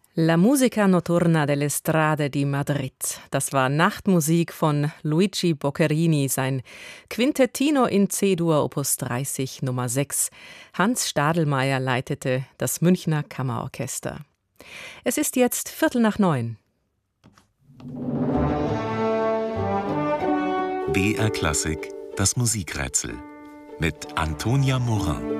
La musica notturna delle strade di Madrid. Das war Nachtmusik von Luigi Boccherini, sein Quintettino in C-Dur Opus 30 Nummer 6. Hans Stadelmeier leitete das Münchner Kammerorchester. Es ist jetzt 8:45. BR Klassik, das Musikrätsel mit Antonia Morin.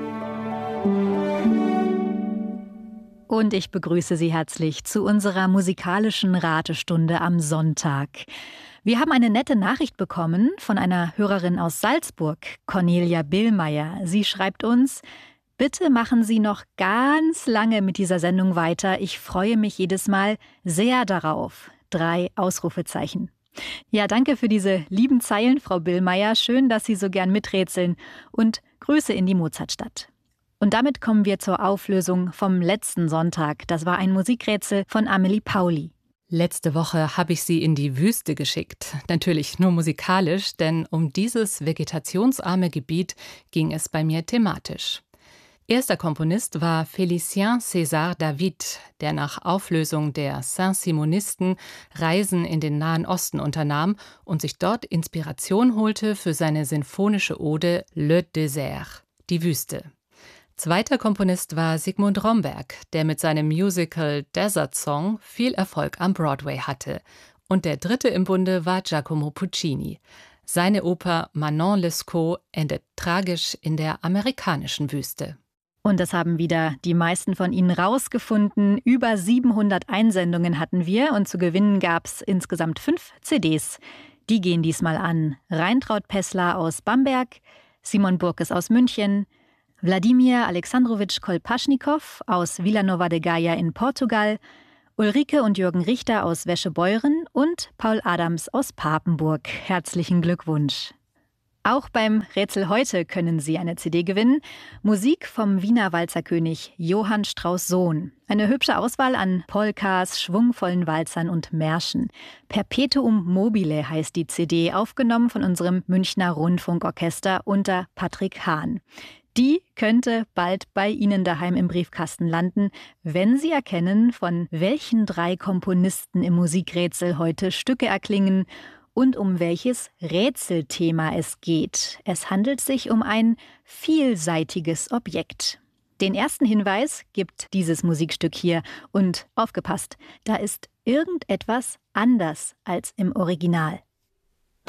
Und ich begrüße Sie herzlich zu unserer musikalischen Ratestunde am Sonntag. Wir haben eine nette Nachricht bekommen von einer Hörerin aus Salzburg, Cornelia Billmeier. Sie schreibt uns: Bitte machen Sie noch ganz lange mit dieser Sendung weiter. Ich freue mich jedes Mal sehr darauf. 3 Ausrufezeichen. Ja, danke für diese lieben Zeilen, Frau Billmeier. Schön, dass Sie so gern miträtseln. Und Grüße in die Mozartstadt. Und damit kommen wir zur Auflösung vom letzten Sonntag. Das war ein Musikrätsel von Amelie Pauli. Letzte Woche habe ich Sie in die Wüste geschickt. Natürlich nur musikalisch, denn um dieses vegetationsarme Gebiet ging es bei mir thematisch. Erster Komponist war Félicien César David, der nach Auflösung der Saint-Simonisten Reisen in den Nahen Osten unternahm und sich dort Inspiration holte für seine sinfonische Ode Le Désert, die Wüste. Zweiter Komponist war Sigmund Romberg, der mit seinem Musical Desert Song viel Erfolg am Broadway hatte. Und der dritte im Bunde war Giacomo Puccini. Seine Oper Manon Lescaut endet tragisch in der amerikanischen Wüste. Und das haben wieder die meisten von Ihnen rausgefunden. Über 700 Einsendungen hatten wir und zu gewinnen gab es insgesamt 5 CDs. Die gehen diesmal an Reintraut Pessler aus Bamberg, Simon Burkes aus München, Wladimir Alexandrowitsch Kolpaschnikow aus Vilanova de Gaia in Portugal, Ulrike und Jürgen Richter aus Weschebeuren und Paul Adams aus Papenburg. Herzlichen Glückwunsch! Auch beim Rätsel heute können Sie eine CD gewinnen. Musik vom Wiener Walzerkönig Johann Strauss Sohn. Eine hübsche Auswahl an Polkas, schwungvollen Walzern und Märschen. Perpetuum mobile heißt die CD, aufgenommen von unserem Münchner Rundfunkorchester unter Patrick Hahn. Die könnte bald bei Ihnen daheim im Briefkasten landen, wenn Sie erkennen, von welchen 3 Komponisten im Musikrätsel heute Stücke erklingen und um welches Rätselthema es geht. Es handelt sich um ein vielseitiges Objekt. Den ersten Hinweis gibt dieses Musikstück hier. Und aufgepasst, da ist irgendetwas anders als im Original.